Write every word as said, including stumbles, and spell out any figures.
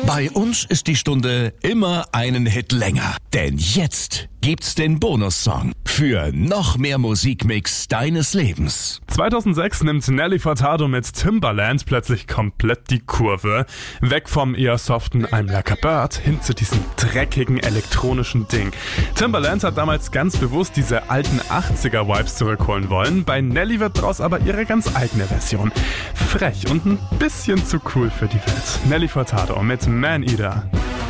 Bei uns ist die Stunde immer einen Hit länger. Denn jetzt gibt's den Bonussong für noch mehr Musikmix deines Lebens. zweitausendsechs nimmt Nelly Furtado mit Timbaland plötzlich komplett die Kurve. Weg vom eher soften I'm Like a Bird hin zu diesem dreckigen elektronischen Ding. Timbaland hat damals ganz bewusst diese alten achtziger-Vibes zurückholen wollen. Bei Nelly wird draus aber ihre ganz eigene Version. Frech und ein bisschen zu cool für die Welt. Nelly Furtado mit Man Eater.